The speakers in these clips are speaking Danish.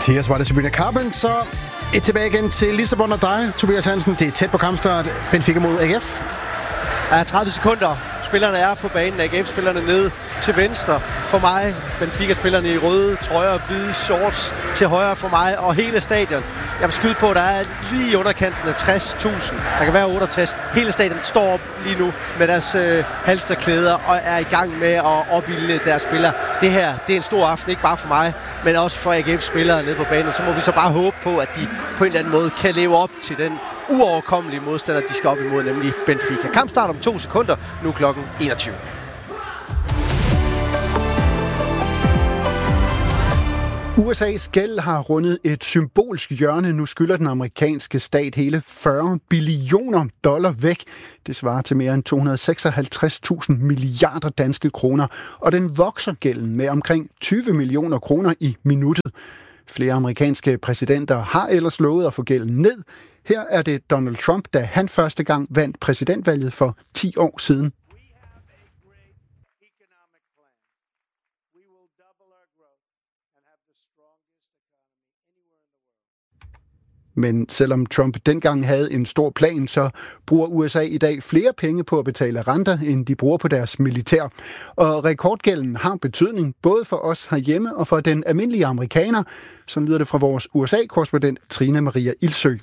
Mathias var det Sabrina Carpenter. Tilbage igen til Lissabon og dig, Tobias Hansen. Det er tæt på kampstart. Benfica mod AGF. Ja, 30 sekunder. Spillerne er på banen. AGF-spillerne nede til venstre for mig. Benfica-spillerne i røde trøjer og hvide shorts til højre for mig. Og hele stadion. Jeg vil skyde på, at der er lige i underkanten af 60.000. Der kan være 68. Hele stadion står op lige nu med deres halsterklæder og er i gang med at opildne deres spillere. Det her, det er en stor aften, ikke bare for mig, men også for AGF-spillere nede på banen. Så må vi så bare håbe på, at de på en eller anden måde kan leve op til den uoverkommelige modstander, de skal op imod, nemlig Benfica. Kampstart om 2 sekunder, nu klokken 21. USA's gæld har rundet et symbolsk hjørne. Nu skylder den amerikanske stat hele $40 billioner væk. Det svarer til mere end 256.000 milliarder danske kroner. Og den vokser gælden med omkring 20 millioner kroner i minuttet. Flere amerikanske præsidenter har ellers lovet at få gælden ned. Her er det Donald Trump, da han første gang vandt præsidentvalget for 10 år siden. Men selvom Trump dengang havde en stor plan, så bruger USA i dag flere penge på at betale renter, end de bruger på deres militær. Og rekordgælden har betydning både for os herhjemme og for den almindelige amerikaner, som lyder det fra vores USA-korrespondent Trine Maria Ilsø.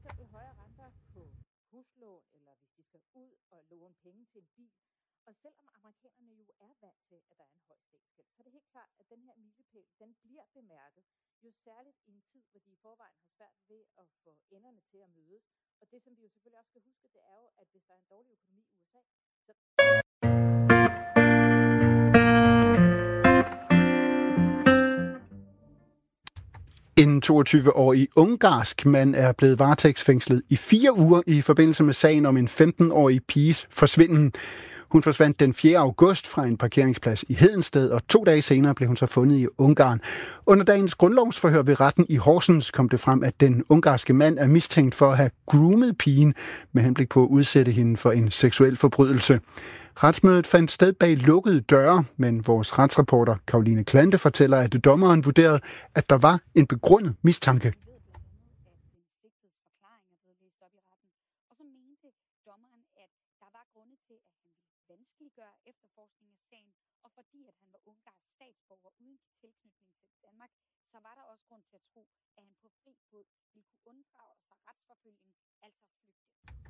Særligt i en tid, hvor de i forvejen har svært ved at få enderne til at mødes. Og det, som vi jo selvfølgelig også skal huske, det er jo, at hvis der er en dårlig økonomi i USA, så... En 22-årig ungarsk mand er blevet varetægtsfængslet i 4 uger i forbindelse med sagen om en 15-årig piges forsvinden. Hun forsvandt den 4. august fra en parkeringsplads i Hedensted, og 2 dage senere blev hun så fundet i Ungarn. Under dagens grundlovsforhør ved retten i Horsens kom det frem, at den ungarske mand er mistænkt for at have groomet pigen med henblik på at udsætte hende for en seksuel forbrydelse. Retsmødet fandt sted bag lukkede døre, men vores retsreporter Karoline Klante fortæller, at dommeren vurderede, at der var en begrundet mistanke. Vanskeliggøre efterforskningen af sagen, og fordi at han var ungarsk statsborger uden tilknytning til Danmark, så var der også grund til at tro, at han på fri fod ville kunne unddrage sig retsforfølgning, altså flygte.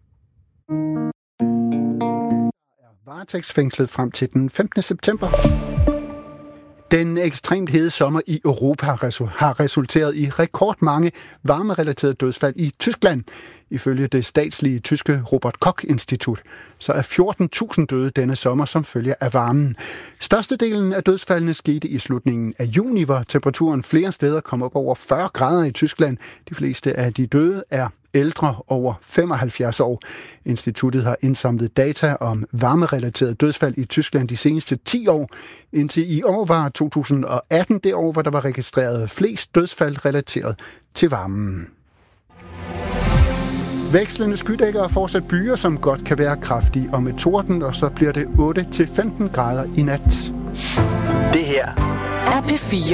Er varetægtsfængslet frem til den 15. september. Den ekstremt hede sommer i Europa har resulteret i rekordmange varmerelaterede dødsfald i Tyskland. Ifølge det statslige tyske Robert Koch-institut, så er 14.000 døde denne sommer som følge af varmen. Størstedelen af dødsfaldene skete i slutningen af juni, hvor temperaturen flere steder kom op over 40 grader i Tyskland. De fleste af de døde er ældre over 75 år. Instituttet har indsamlet data om varmerelaterede dødsfald i Tyskland de seneste 10 år. Indtil i år var 2018 det år, hvor der var registreret flest dødsfald relateret til varmen. Vekslende skydækker og fortsat byer, som godt kan være kraftige, og med torden, og så bliver det 8-15 grader i nat. Det her er P4.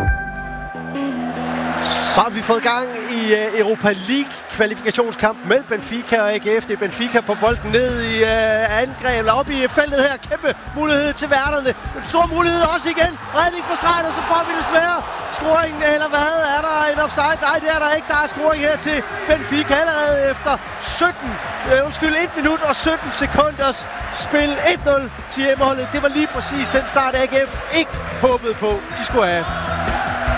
Så har vi fået gang i Europa League kvalifikationskamp mellem Benfica og AGF. Det er Benfica på bolden ned i angreb, eller op i feltet her. Kæmpe mulighed til værterne. En stor mulighed også igen. Redning på stregen, og så får vi desværre scoringen, eller hvad? Er der en offside? Nej, det er der ikke. Der er scoring her til Benfica allerede efter 1 minut og 17 sekunders spil. 1-0 til hjemmeholdet. Det var lige præcis den start, AGF ikke håbede på, de skulle have.